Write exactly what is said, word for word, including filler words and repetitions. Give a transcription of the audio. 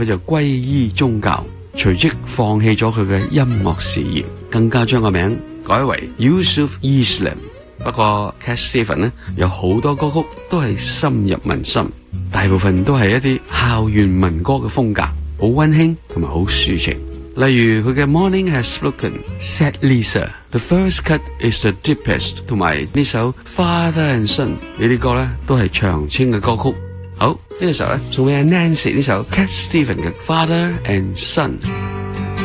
佢就歸依宗教，隨即放棄咗佢嘅音樂事業，更加將個名改為 Yusuf Islam。不過 Cat Stevens 呢，有好多歌曲都係深入民心，大部分都係一啲校園民歌嘅風格，好溫馨同埋好抒情。例如佢嘅 Morning Has Spoken、Sad Lisa、The First Cut Is The Deepest 同埋呢首 Father and Son 呢啲歌咧都係長青嘅歌曲。好，呢個時候咧送俾 Nancy 呢首 Cat Stevens 嘅 Father and Son。